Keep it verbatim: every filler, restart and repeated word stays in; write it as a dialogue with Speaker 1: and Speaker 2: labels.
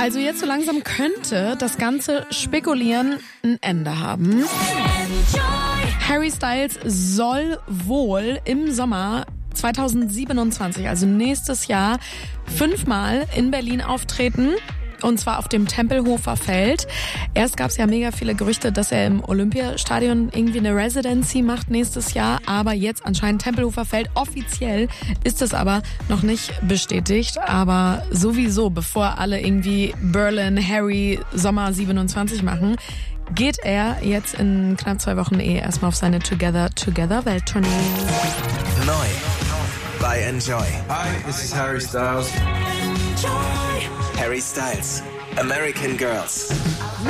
Speaker 1: Also jetzt so langsam könnte das ganze Spekulieren ein Ende haben. Harry Styles soll wohl im Sommer zwanzig siebenundzwanzig, also nächstes Jahr, fünfmal in Berlin auftreten. Und zwar auf dem Tempelhofer Feld. Erst gab es ja mega viele Gerüchte, dass er im Olympiastadion irgendwie eine Residency macht nächstes Jahr. Aber jetzt anscheinend Tempelhofer Feld. Offiziell ist es aber noch nicht bestätigt. Aber sowieso, bevor alle irgendwie Berlin Harry Sommer siebenundzwanzig machen, geht er jetzt in knapp zwei Wochen eh erstmal auf seine Together Together Welttournee.
Speaker 2: Neu bei Enjoy.
Speaker 3: Hi, this is Harry Styles.
Speaker 2: Harry Styles, American Girls.